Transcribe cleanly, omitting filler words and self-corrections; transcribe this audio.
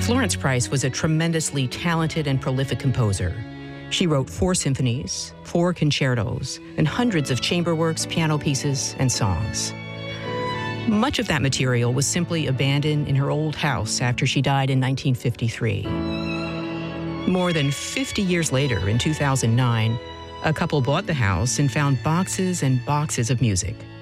Florence Price was a tremendously talented and prolific composer. She wrote 4 symphonies, 4 concertos, and hundreds of chamber works, piano pieces, and songs. Much of that material was simply abandoned in her old house after she died in 1953. More than 50 years later, in 2009, a couple bought the house and found boxes and boxes of music.